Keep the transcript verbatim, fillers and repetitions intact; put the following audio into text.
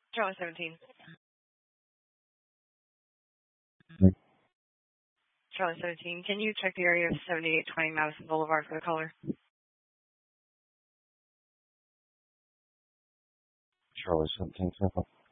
Charlie seventeen. Right. Charlie seventeen. Can you check the area of seventy-eight twenty Madison Boulevard for the caller? Charlie seventeen,